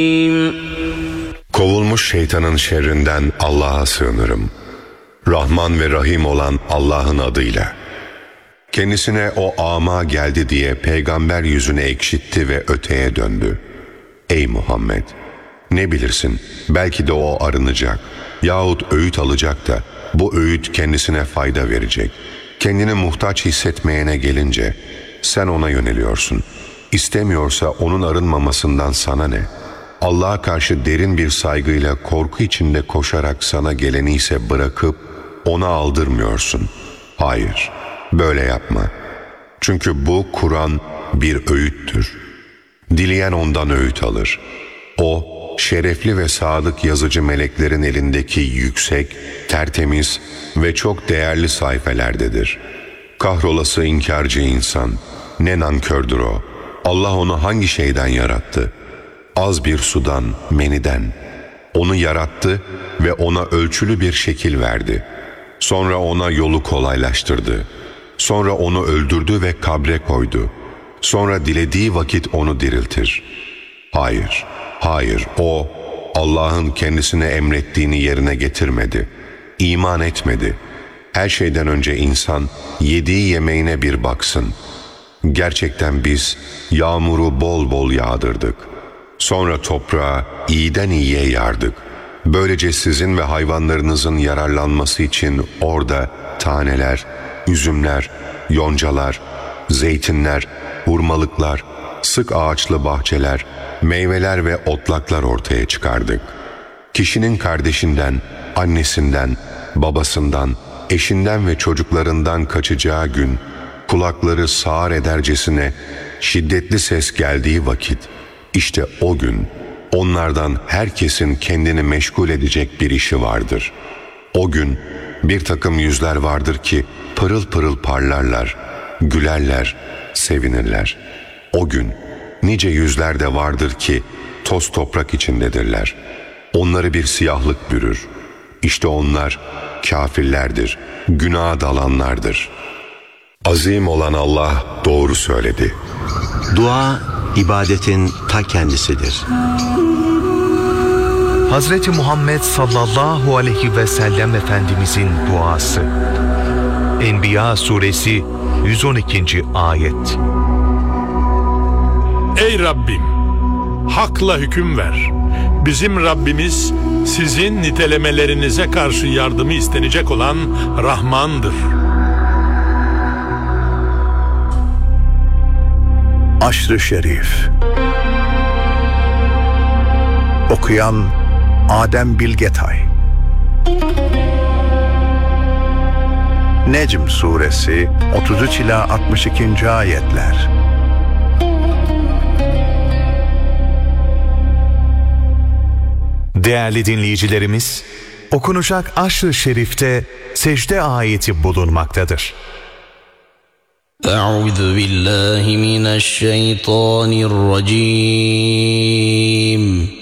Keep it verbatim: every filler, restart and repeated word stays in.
Kovulmuş şeytanın şerrinden Allah'a sığınırım. Rahman ve Rahim olan Allah'ın adıyla. Kendisine o ama geldi diye peygamber yüzünü ekşitti ve öteye döndü. Ey Muhammed! Ne bilirsin, belki de o arınacak yahut öğüt alacak da bu öğüt kendisine fayda verecek. Kendini muhtaç hissetmeyene gelince sen ona yöneliyorsun. İstemiyorsa onun arınmamasından sana ne? Allah'a karşı derin bir saygıyla korku içinde koşarak sana geleni ise bırakıp ona aldırmıyorsun. Hayır, böyle yapma. Çünkü bu Kur'an bir öğüttür. Dileyen ondan öğüt alır. O, şerefli ve sadık yazıcı meleklerin elindeki yüksek, tertemiz ve çok değerli sayfelerdedir. Kahrolası inkarcı insan, ne nankördür o. Allah onu hangi şeyden yarattı? Az bir sudan, meniden. Onu yarattı ve ona ölçülü bir şekil verdi. Sonra ona yolu kolaylaştırdı. Sonra onu öldürdü ve kabre koydu. Sonra dilediği vakit onu diriltir. Hayır, hayır, o Allah'ın kendisine emrettiğini yerine getirmedi. İman etmedi. Her şeyden önce insan yediği yemeğine bir baksın. Gerçekten biz yağmuru bol bol yağdırdık. Sonra toprağı iyiden iyiye yardık. Böylece sizin ve hayvanlarınızın yararlanması için orada taneler, üzümler, yoncalar, zeytinler, hurmalıklar, sık ağaçlı bahçeler, meyveler ve otlaklar ortaya çıkardık. Kişinin kardeşinden, annesinden, babasından, eşinden ve çocuklarından kaçacağı gün, kulakları sağır edercesine şiddetli ses geldiği vakit, işte o gün onlardan herkesin kendini meşgul edecek bir işi vardır. O gün bir takım yüzler vardır ki pırıl pırıl parlarlar, gülerler, sevinirler. O gün nice yüzler de vardır ki toz toprak içindedirler. Onları bir siyahlık bürür. İşte onlar kafirlerdir, günaha dalanlardır. Azim olan Allah doğru söyledi. Dua, ibadetin ta kendisidir. Hazreti Muhammed sallallahu aleyhi ve sellem Efendimizin duası. Enbiya suresi yüz on ikinci ayet. Ey Rabbim! Hakla hüküm ver. Bizim Rabbimiz sizin nitelemelerinize karşı yardımı istenecek olan Rahmandır. Aşr-ı Şerif. Okuyan Adem Bilgetay. Necm suresi otuz üç ila altmış ikinci ayetler. Değerli dinleyicilerimiz, okunacak Aşr-ı Şerif'te secde ayeti bulunmaktadır. Euzu billahi mineşşeytanirracim.